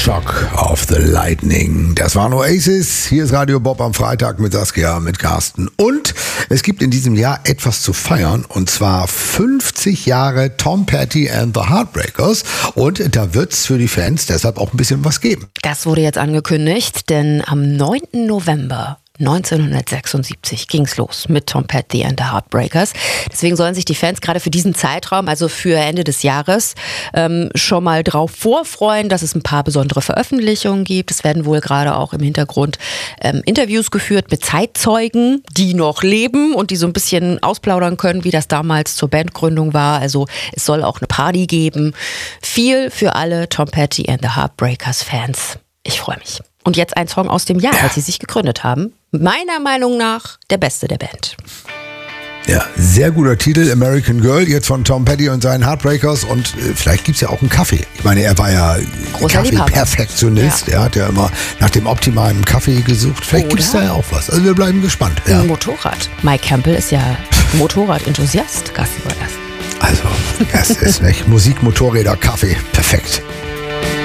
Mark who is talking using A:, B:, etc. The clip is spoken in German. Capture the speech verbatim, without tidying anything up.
A: Shock of the Lightning. Das waren Oasis. Hier ist Radio Bob am Freitag mit Saskia, mit Carsten. Und es gibt in diesem Jahr etwas zu feiern. Und zwar fünfzig Jahre Tom Petty and the Heartbreakers. Und da wird es für die Fans deshalb auch ein bisschen was geben.
B: Das wurde jetzt angekündigt, denn am neunten November neunzehnhundertsechsundsiebzig ging's los mit Tom Petty and the Heartbreakers. Deswegen sollen sich die Fans gerade für diesen Zeitraum, also für Ende des Jahres, ähm, schon mal drauf vorfreuen, dass es ein paar besondere Veröffentlichungen gibt. Es werden wohl gerade auch im Hintergrund ähm, Interviews geführt mit Zeitzeugen, die noch leben und die so ein bisschen ausplaudern können, wie das damals zur Bandgründung war. Also es soll auch eine Party geben. Viel für alle Tom Petty and the Heartbreakers Fans. Ich freue mich. Und jetzt ein Song aus dem Jahr, als sie sich gegründet haben. Meiner Meinung nach der beste der Band.
A: Ja, sehr guter Titel, American Girl, jetzt von Tom Petty und seinen Heartbreakers. Und äh, vielleicht gibt es ja auch einen Kaffee. Ich meine, er war ja Kaffee-Perfektionist. Ja. Er hat ja immer nach dem optimalen Kaffee gesucht. Vielleicht gibt es da ja auch was. Also wir bleiben gespannt. Ja.
B: Ein Motorrad. Mike Campbell ist ja Motorrad-Enthusiast. Carsten war das.
A: Also, das ist nicht Musik, Motorräder, Kaffee. Perfekt.